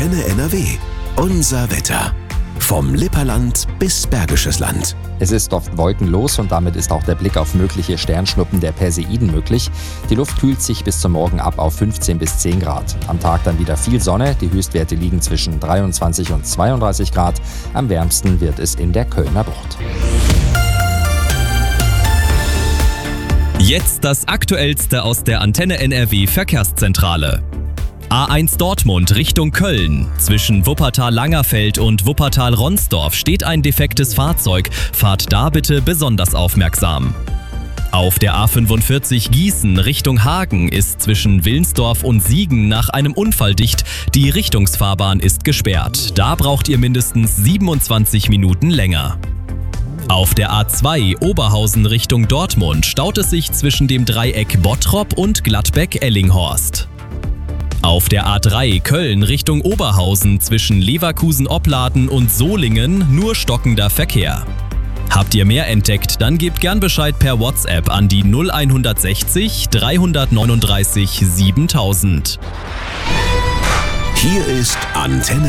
Antenne NRW. Unser Wetter. Vom Lipperland bis Bergisches Land. Es ist oft wolkenlos und damit ist auch der Blick auf mögliche Sternschnuppen der Perseiden möglich. Die Luft kühlt sich bis zum Morgen ab auf 15 bis 10 Grad. Am Tag dann wieder viel Sonne. Die Höchstwerte liegen zwischen 23 und 32 Grad. Am wärmsten wird es in der Kölner Bucht. Jetzt das Aktuellste aus der Antenne NRW Verkehrszentrale. A1 Dortmund Richtung Köln. Zwischen Wuppertal-Langerfeld und Wuppertal-Ronsdorf steht ein defektes Fahrzeug. Fahrt da bitte besonders aufmerksam. Auf der A45 Gießen Richtung Hagen ist zwischen Wilnsdorf und Siegen nach einem Unfall dicht. Die Richtungsfahrbahn ist gesperrt. Da braucht ihr mindestens 27 Minuten länger. Auf der A2 Oberhausen Richtung Dortmund staut es sich zwischen dem Dreieck Bottrop und Gladbeck-Ellinghorst. Auf der A3 Köln Richtung Oberhausen zwischen Leverkusen-Opladen und Solingen nur stockender Verkehr. Habt ihr mehr entdeckt, dann gebt gern Bescheid per WhatsApp an die 0160 339 7000. Hier ist Antenne